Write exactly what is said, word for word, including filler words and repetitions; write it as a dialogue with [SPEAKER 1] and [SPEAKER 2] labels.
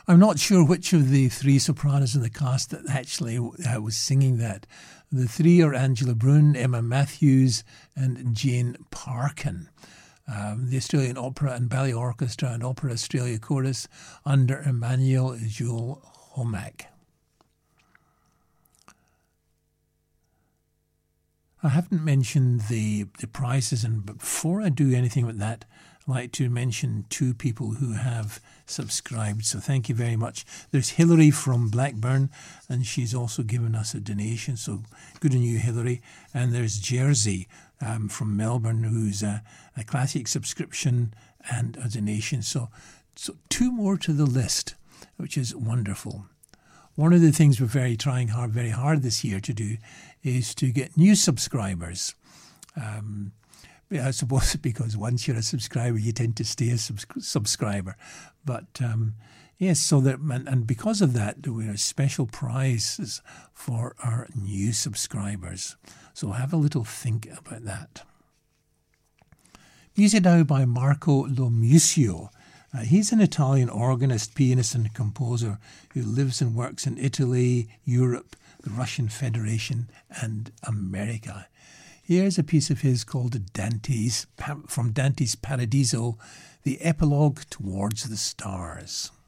[SPEAKER 1] I'm not sure which of the three sopranos in the cast that actually uh, was singing that. The three are Angela Brune, Emma Matthews and Jane Parkin. Um, the Australian Opera and Ballet Orchestra and Opera Australia Chorus under Emmanuel Jules Homac. I haven't mentioned the, the prizes, and before I do anything with that, I'd like to mention two people who have subscribed. So thank you very much. There's Hilary from Blackburn, and she's also given us a donation. So good on you, Hilary. And there's Jersey um, from Melbourne, who's a, a classic subscription and a donation. So, so two more to the list, which is wonderful. One of the things we're very trying hard, very hard this year to do is to get new subscribers. Um, I suppose because once you're a subscriber, you tend to stay a subs- subscriber. But um, yes, so that and, and because of that, we have special prizes for our new subscribers. So have a little think about that. Music now by Marco Lo Muscio. Uh, he's an Italian organist, pianist and composer who lives and works in Italy, Europe, the Russian Federation and America. Here's a piece of his called Dante's, from Dante's Paradiso, the epilogue towards the stars.